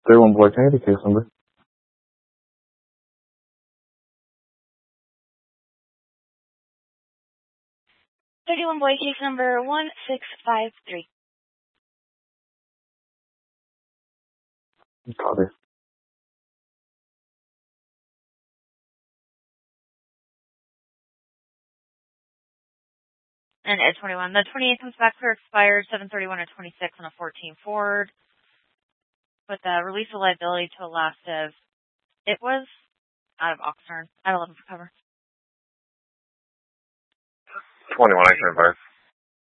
31 boy, can I get the case number? 31 boy, case number 1653. Copy. And Ed 21. The 28th comes back for expired 7/31 of 26 on a 14 Ford. With the release of liability to a last of, it was out of Oxnard. At 11 for cover. 21, I can advise.